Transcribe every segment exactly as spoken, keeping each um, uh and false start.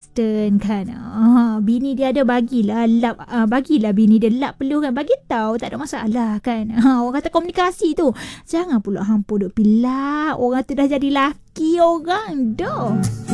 assistant kan. Ah, bini dia ada bagilah lap, ah, bagilah bini dia lap perlu kan. Bagi tahu tak ada masalah kan. Ha, orang kata komunikasi tu. Jangan pula hampa duk pilak. Orang tu dah jadi laki orang dah.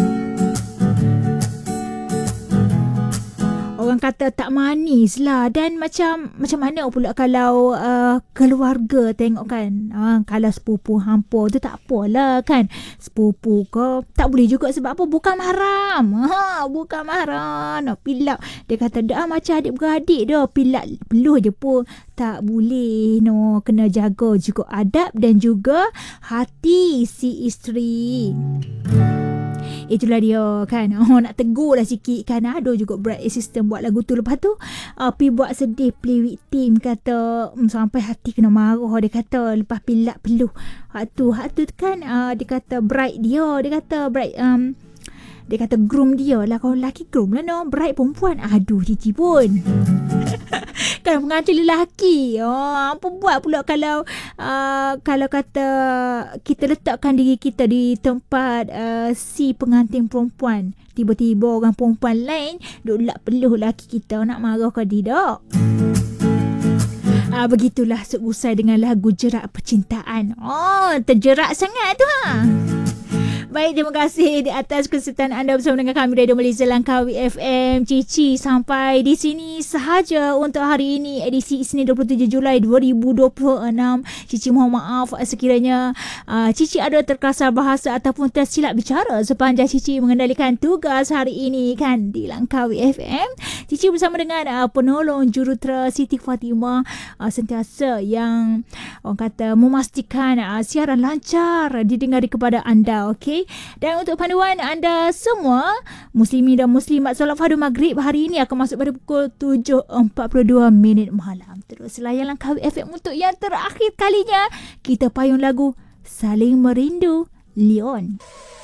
Orang kata tak manis lah. Dan macam macam mana pula kalau uh, keluarga tengok kan. Uh, kalau sepupu hampa tu tak apalah kan. Sepupu ke tak boleh juga sebab apa? Bukan mahram. Ha, bukan mahram. Nak pilak. Dia kata dah macam adik-beradik dah. Pilak peluh je pun. Tak boleh. No, kena jaga juga adab dan juga hati si isteri. Itulah dia kan. Oh, nak tegur lah sikit kan. Ada juga Brad Assistant buat lagu tu. Lepas tu uh, pi buat sedih play victim. Kata um, sampai hati kena marah. Dia kata lepas pilak peluh. Hak tu, hak tu kan uh, dia kata bride dia. Dia kata bride um, dia kata groom dia lah. Kalau lelaki groom lah no. Bride perempuan. Aduh cici pun. Kan pengantin lelaki. Oh, apa buat pula kalau uh, kalau kata kita letakkan diri kita di tempat uh, si pengantin perempuan. Tiba-tiba orang perempuan lain duk lap peluh lelaki kita. Nak marah ke tidak? Ah, begitulah seusai dengan lagu Jerak Percintaan. Oh, terjerak sangat tu ha. Baik, terima kasih di atas kesertaan anda bersama dengan kami Radio Malaysia Langkawi F M. Cici sampai di sini sahaja untuk hari ini, edisi Isnin dua puluh tujuh Julai dua ribu dua puluh enam. Cici mohon maaf sekiranya uh, Cici ada terkasar bahasa ataupun tersilap bicara sepanjang Cici mengendalikan tugas hari ini kan di Langkawi F M. Cici bersama dengan uh, penolong jurutera Siti Fatimah uh, sentiasa yang orang kata memastikan uh, siaran lancar didengari kepada anda. Okey. Dan untuk panduan anda semua, Muslimin dan Muslimat, solat fardu maghrib hari ini akan masuk pada pukul tujuh empat puluh dua minit malam. Terus layan Langkawi F M untuk yang terakhir kalinya. Kita payung lagu Saling Merindu, Leon.